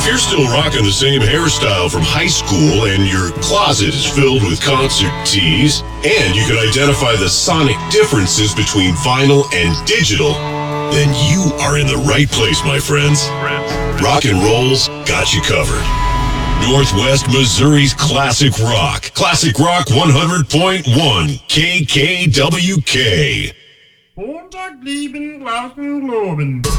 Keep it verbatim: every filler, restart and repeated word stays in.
If you're still rocking the same hairstyle from high school and your closet is filled with concert tees, and you can identify the sonic differences between vinyl and digital, then you are in the right place, my friends. Rock and Roll's got you covered. Northwest Missouri's Classic Rock. Classic Rock one hundred point one K K W K. Montag lieben, Glauben, Globen.